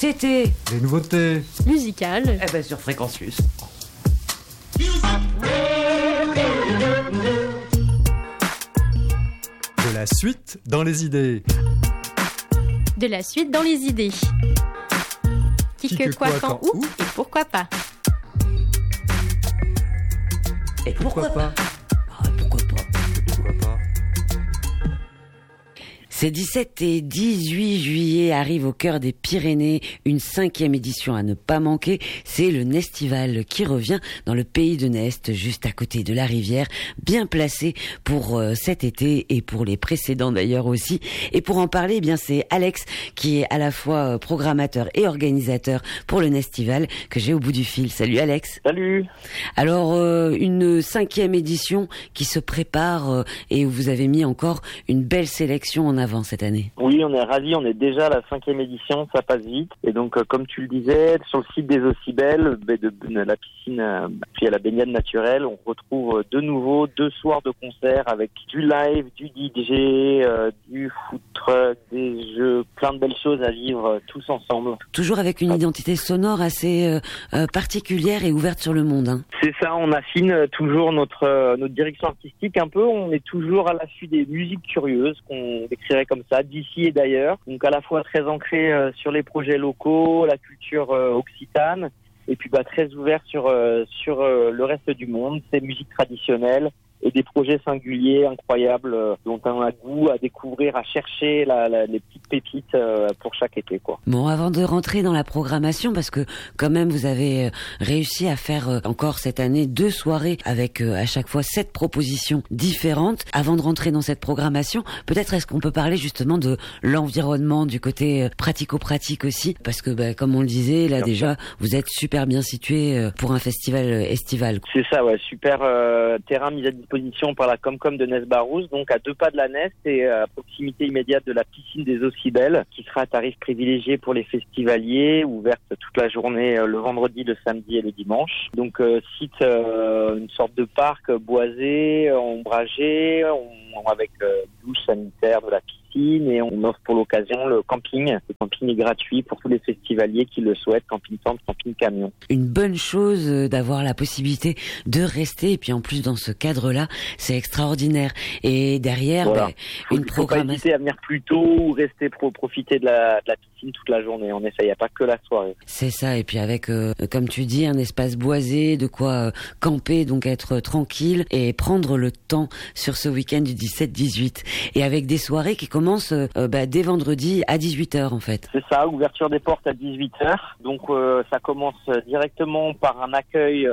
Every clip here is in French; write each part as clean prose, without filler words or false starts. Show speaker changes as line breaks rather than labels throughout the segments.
C'était
les nouveautés
musicales.
Eh ben sur Fréquence Plus.
De la suite dans les idées.
De la suite dans les idées. Qui que quoi, quand, où et pourquoi pas.
Et pourquoi pas? Ces 17 et 18 juillet arrive au cœur des Pyrénées une 5e édition à ne pas manquer. C'est le Nestival qui revient dans le pays de Nest, juste à côté de la rivière, bien placé pour cet été et pour les précédents d'ailleurs aussi. Et pour en parler, eh bien c'est Alex qui est à la fois programmateur et organisateur pour le Nestival que j'ai au bout du fil. Salut Alex.
Salut.
Alors une 5e édition qui se prépare et où vous avez mis encore une belle sélection en avant cette année.
Oui, on est ravis, on est déjà à la 5e édition, ça passe vite. Et donc, comme tu le disais, sur le site des Ocibelles, de la piscine, puis à la baignade naturelle, on retrouve de nouveau 2 soirs de concert avec du live, du DJ, du food truck, des jeux, plein de belles choses à vivre tous ensemble.
Toujours avec une identité sonore assez particulière et ouverte sur le monde. Hein.
C'est ça, on affine toujours notre direction artistique un peu. On est toujours à l'affût des musiques curieuses qu'on décrirait comme ça, d'ici et d'ailleurs. Donc à la fois très ancré sur les projets locaux, la culture occitane, et puis très ouvert sur le reste du monde, ces musiques traditionnelles et des projets singuliers, incroyables, dont on a goût à découvrir, à chercher les petites pépites pour chaque été, quoi.
Bon, avant de rentrer dans la programmation, parce que quand même vous avez réussi à faire encore cette année 2 soirées avec à chaque fois 7 propositions différentes. Avant de rentrer dans cette programmation, peut-être est-ce qu'on peut parler justement de l'environnement, du côté pratico-pratique aussi, parce que comme on le disait, là déjà, vous êtes super bien situé pour un festival estival.
C'est ça, ouais, super terrain mis à disposition par la Comcom de Nest-Barousse, donc à 2 pas de la Nest et à proximité immédiate de la piscine des Ocibelles, qui sera à tarif privilégié pour les festivaliers, ouverte toute la journée, le vendredi, le samedi et le dimanche. Donc site une sorte de parc boisé, ombragé, avec douche sanitaire de la piscine, et on offre pour l'occasion le camping. Le camping est gratuit pour tous les festivaliers qui le souhaitent, camping-tente, camping-camion.
Une bonne chose d'avoir la possibilité de rester, et puis en plus dans ce cadre-là, c'est extraordinaire. Et derrière,
voilà.
Une
programmation. Il ne faut pas hésiter à venir plus tôt ou rester profiter de la piscine toute la journée. En effet, il n'y a pas que la soirée.
C'est ça, et puis avec, comme tu dis, un espace boisé, de quoi camper, donc être tranquille et prendre le temps sur ce week-end du 17-18. Et avec des soirées qui commencent dès vendredi à 18h en fait.
C'est ça, ouverture des portes à 18h. Donc ça commence directement par un accueil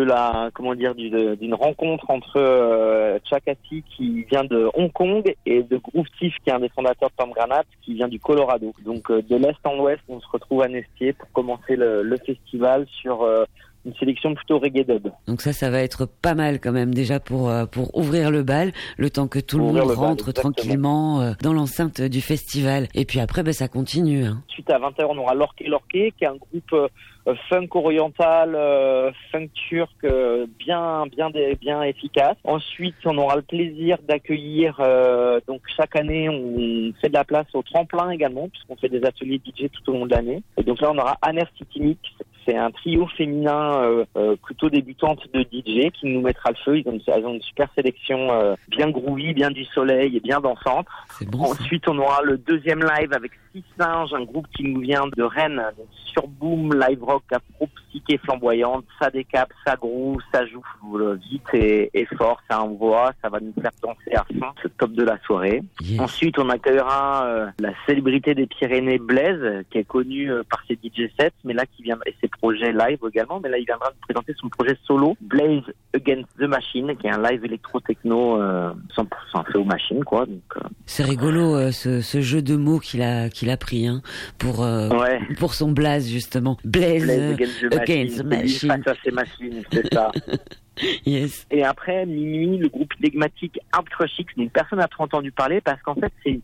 d'une rencontre entre Chakati qui vient de Hong Kong et de Groove Tiff qui est un des fondateurs de Tom Granat qui vient du Colorado. Donc de l'est en ouest, on se retrouve à Nestier pour commencer le festival sur une sélection plutôt reggae dub.
Donc ça va être pas mal quand même déjà pour ouvrir le bal, le temps que tout le monde rentre tranquillement dans l'enceinte du festival. Et puis après, ça continue. Hein.
Ensuite, à 20h, on aura Lorquet, qui est un groupe funk oriental, funk turc, bien efficace. Ensuite, on aura le plaisir d'accueillir, donc chaque année, on fait de la place au tremplin également, puisqu'on fait des ateliers DJ tout au long de l'année. Et donc là, on aura Aner City. C'est un trio féminin plutôt débutante de DJ qui nous mettra le feu. Ils ont une super sélection bien groovy, bien du soleil et bien dansante.
C'est bon,
ensuite, on aura le 2e live avec Six Singes, un groupe qui nous vient de Rennes, sur Boom, live rock, afro-psyché flamboyante. Ça décape, ça groove, ça joue vite et fort, ça envoie, ça va nous faire danser à fond. C'est le top de la soirée.
Yes.
Ensuite, on accueillera la célébrité des Pyrénées, Blaise, qui est connu par ses DJ sets, mais là qui vient et ses projets live également, mais là il viendra nous présenter son projet solo, Blaze Against the Machine, qui est un live électro-techno 100% fait aux machines, quoi. Donc,
c'est rigolo ce jeu de mots qu'il a pris pour son blaze justement. Blaze Against the Machine.
Face à ces machines, c'est ça.
Yes.
Et après, minuit, le groupe énigmatique Art Crush X, dont personne n'a trop entendu parler parce qu'en fait, c'est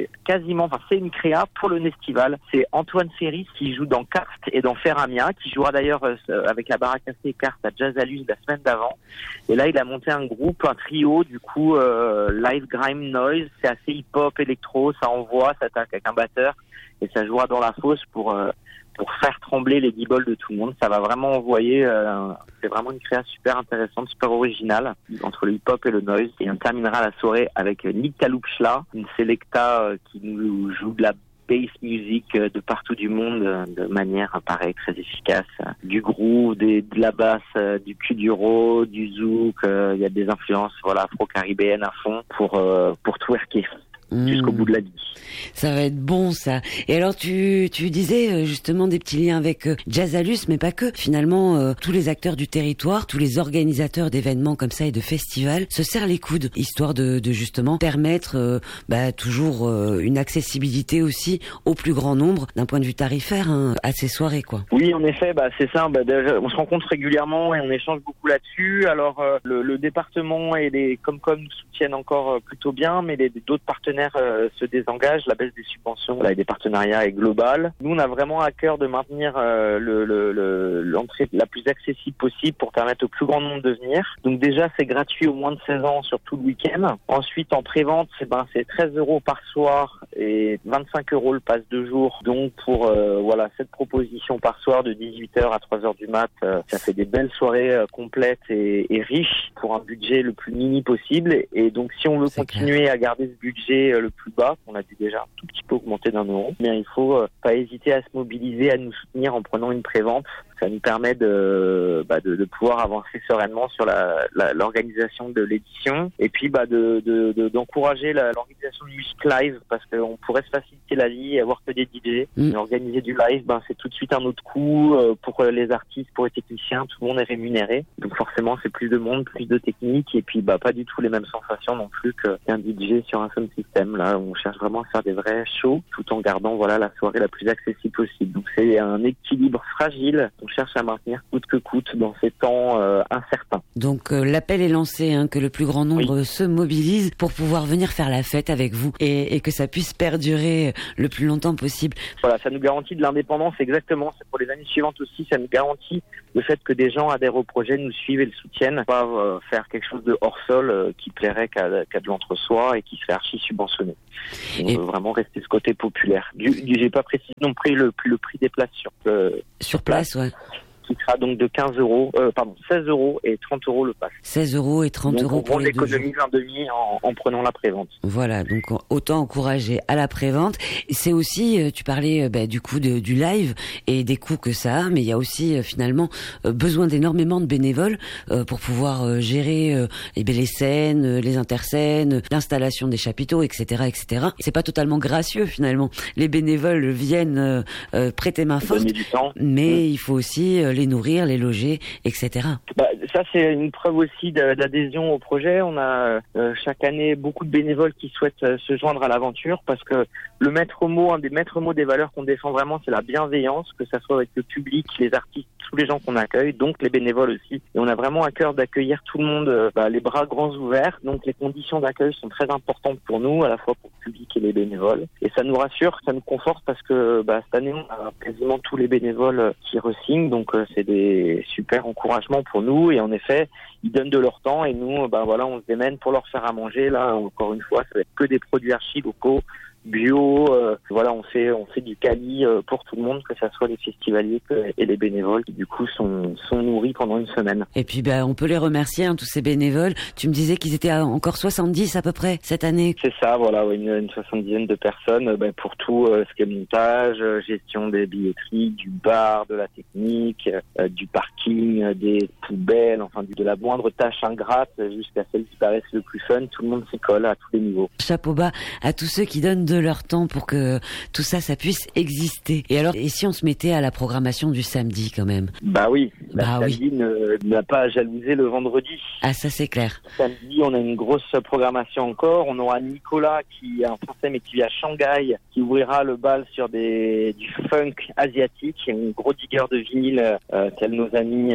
une créa pour le Nestival. C'est Antoine Ferris qui joue dans Karst et dans Ferramia, qui jouera d'ailleurs avec la Baraque et Karst à Jazz Alus la semaine d'avant. Et là, il a monté un trio, du coup, live grime noise. C'est assez hip-hop, électro, ça envoie, ça attaque avec un batteur et ça jouera dans la fosse pour pour faire trembler les guibolles de tout le monde. Ça va vraiment envoyer, c'est vraiment une créa super intéressante, super originale, entre le hip-hop et le noise. Et on terminera la soirée avec Nick Kalupchla, une selecta qui nous joue de la bass music de partout du monde de manière, pareil, très efficace. Du groove, de la basse, du kuduro, du zouk, il y a des influences afro-caribéennes à fond pour twerker jusqu'au bout de la vie.
Ça va être bon, ça. Et alors, tu disais justement des petits liens avec Jazzalus, mais pas que. Finalement, tous les acteurs du territoire, tous les organisateurs d'événements comme ça et de festivals se serrent les coudes, histoire de justement permettre toujours une accessibilité aussi au plus grand nombre d'un point de vue tarifaire à ces soirées, quoi.
Oui, en effet, c'est ça. On se rencontre régulièrement et on échange beaucoup là-dessus. Alors, le département et les Comcom nous soutiennent encore plutôt bien, mais d'autres partenaires se désengagent. La baisse des subventions et des partenariats est globale. Nous, on a vraiment à cœur de maintenir l'entrée la plus accessible possible pour permettre au plus grand nombre de venir. Donc déjà, c'est gratuit aux moins de 16 ans sur tout le week-end. Ensuite, en pré-vente, c'est 13 € par soir et 25 € le pass de jour. Donc pour cette proposition par soir de 18h à 3h du mat, ça fait des belles soirées complètes et riches pour un budget le plus mini possible. Et donc si on veut continuer à garder ce budget le plus bas, qu'on a dû déjà un tout petit peu augmenter d'€1, bien il faut pas hésiter à se mobiliser, à nous soutenir en prenant une prévente. Ça nous permet de pouvoir avancer sereinement sur l'organisation de l'édition et puis d'encourager l'organisation de musique live, parce qu'on pourrait se faciliter la vie et avoir que des DJ. Mais organiser du live, c'est tout de suite un autre coût pour les artistes, pour les techniciens, tout le monde est rémunéré. Donc forcément, c'est plus de monde, plus de technique et puis pas du tout les mêmes sensations non plus qu'un DJ sur un sound system. Là, on cherche vraiment à faire des vrais shows tout en gardant la soirée la plus accessible possible. Donc c'est un équilibre fragile. On cherche à maintenir coûte que coûte dans ces temps incertains.
Donc l'appel est lancé, que le plus grand nombre se mobilise pour pouvoir venir faire la fête avec vous et que ça puisse perdurer le plus longtemps possible.
Voilà, ça nous garantit de l'indépendance, exactement. C'est pour les années suivantes aussi, ça nous garantit le fait que des gens adhèrent au projet, nous suivent et le soutiennent, pas faire quelque chose de hors sol qui plairait qu'à de l'entre-soi et qui serait archi subventionné. On veut vraiment rester ce côté populaire. J'ai pas précisé non plus le prix des places
sur place, ouais.
Qui sera donc de 16 € et 30 € le pass.
16 € et 30 € pour les deux jours.
On économise un demi en prenant la prévente.
Voilà, donc autant encourager à la prévente. C'est aussi, tu parlais du coup du live et des coûts que ça a, mais il y a aussi finalement besoin d'énormément de bénévoles pour pouvoir gérer les scènes, les interscènes, l'installation des chapiteaux, etc., etc. C'est pas totalement gracieux finalement. Les bénévoles viennent prêter main forte, mais il faut aussi les nourrir, les loger, etc.
Ça, c'est une preuve aussi d'adhésion au projet. On a chaque année beaucoup de bénévoles qui souhaitent se joindre à l'aventure parce que le maître mot, un des maîtres mots des valeurs qu'on défend vraiment, c'est la bienveillance, que ça soit avec le public, les artistes, tous les gens qu'on accueille, donc les bénévoles aussi. Et on a vraiment à cœur d'accueillir tout le monde, les bras grands ouverts. Donc les conditions d'accueil sont très importantes pour nous, à la fois pour le public et les bénévoles. Et ça nous rassure, ça nous conforte parce que cette année, on a quasiment tous les bénévoles qui re-signent. Donc c'est des super encouragements pour nous. Et en effet, ils donnent de leur temps et nous, on se démène pour leur faire à manger. Là, encore une fois, ça va être que des produits archi locaux, bio, on fait du quali pour tout le monde, que ça soit les festivaliers et les bénévoles qui du coup sont nourris pendant une semaine.
Et puis on peut les remercier, tous ces bénévoles. Tu me disais qu'ils étaient encore 70 à peu près cette année.
C'est ça, une 70aine de personnes pour tout ce qui est montage, gestion des billetteries, du bar, de la technique, du parking, des poubelles, de la moindre tâche ingrate jusqu'à celle qui paraisse le plus fun. Tout le monde s'y colle à tous les niveaux.
Chapeau bas à tous ceux qui donnent de leur temps pour que tout ça puisse exister. Et alors, et si on se mettait à la programmation du samedi quand même?
Samedi n'a pas à jalouser le vendredi.
Ah, ça c'est clair.
Samedi, on a une grosse programmation encore. On aura Nicolas, qui est un Français mais qui vit à Shanghai, qui ouvrira le bal sur du funk asiatique, un gros digger de vinyle, tels nos amis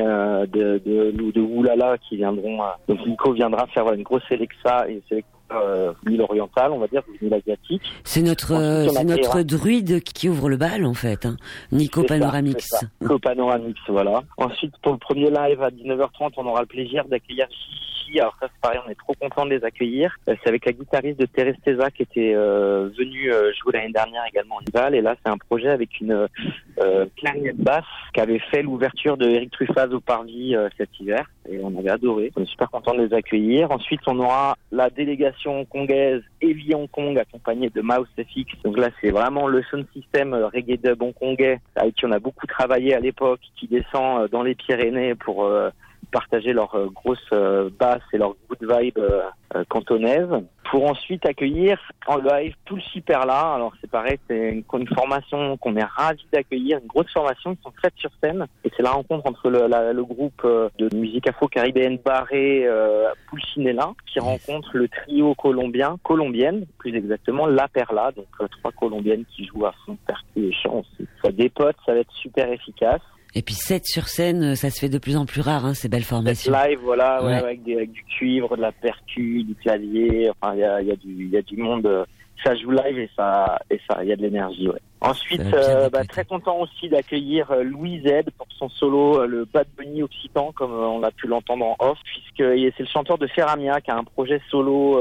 de Oulala qui viendront. Donc Nico viendra faire une grosse sélection vinyle oriental, on va dire, vinyle asiatique.
C'est notre druide qui ouvre le bal en fait, Nico Panoramix.
Nico Panoramix, voilà. Ensuite, pour le premier live à 19h30, on aura le plaisir d'accueillir aussi. Alors ça, c'est pareil, on est trop content de les accueillir. C'est avec la guitariste de Teresteza qui était venue jouer l'année dernière également en Val. Et là, c'est un projet avec une clarinette basse qui avait fait l'ouverture de Eric Truffaz au Parvis cet hiver. Et on avait adoré. On est super content de les accueillir. Ensuite, on aura la délégation hongkongaise Heavy Hong Kong accompagnée de Mouse FX. Donc là, c'est vraiment le sound system reggae dub hongkongais avec qui on a beaucoup travaillé à l'époque, qui descend dans les Pyrénées pour partager leur grosse basse et leur good vibe cantonaise, pour ensuite accueillir en live tout le super là. Alors c'est pareil, c'est une formation qu'on est ravis d'accueillir, une grosse formation, ils sont faites sur scène, et c'est la rencontre entre le groupe de musique afro-caribéenne Barré Pulcinella qui rencontre le trio colombienne, plus exactement La Perla, donc 3 colombiennes qui jouent à fond, percus et chant aussi. Ça dépote, ça va être super efficace.
Et puis 7 sur scène, ça se fait de plus en plus rare, hein, ces belles formations.
Live, voilà, ouais, avec du cuivre, de la percu, du clavier. Enfin, il y a du monde. Ça joue live et il y a de l'énergie, ouais. Ensuite, très content aussi d'accueillir Louis Z pour son solo, le Bad Bunny occitan, comme on a pu l'entendre en off, puisque c'est le chanteur de Ferramia qui a un projet solo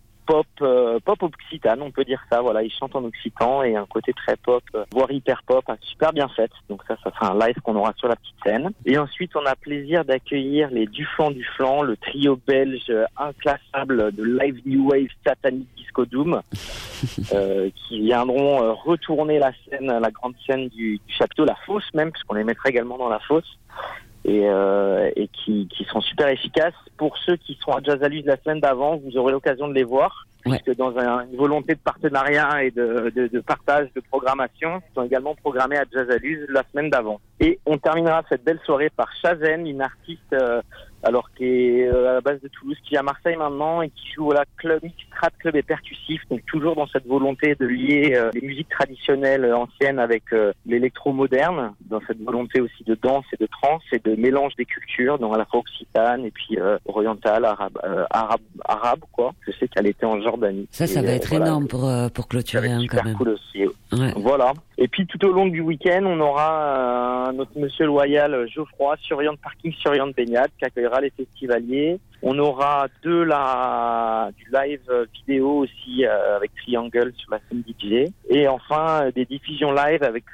pop occitane, on peut dire ça. Voilà, il chante en occitan et un côté très pop, voire hyper pop, super bien fait. Donc ça sera un live qu'on aura sur la petite scène. Et ensuite, on a plaisir d'accueillir les Duflan, le trio belge inclassable de Live New Wave Satanic Disco Doom, qui viendront retourner la scène, la grande scène du chapiteau, la fosse même, puisqu'on les mettra également dans la fosse. Et qui sont super efficaces. Pour ceux qui seront à Jazzaluz la semaine d'avant, vous aurez l'occasion de les voir, puisque dans une volonté de partenariat et de partage de programmation, ils sont également programmés à Jazzaluz la semaine d'avant. Et on terminera cette belle soirée par Chazen, une artiste qui est à la base de Toulouse, qui vit à Marseille maintenant et qui joue club, strat club et percussif, donc toujours dans cette volonté de lier les musiques traditionnelles anciennes avec l'électro moderne, dans cette volonté aussi de danse et de trance et de mélange des cultures, donc à la fois occitane et puis orientale, arabe quoi. Je sais qu'elle était en Jordanie.
Ça va être énorme pour clôturer quand même.
Cool aussi. Ouais. Voilà. Et puis tout au long du week-end, on aura notre monsieur loyal Geoffroy, surveillant de parking, surveillant de baignade, qui accueillera les festivaliers. On aura du live vidéo aussi avec Triangle sur la scène DJ. Et enfin des diffusions live avec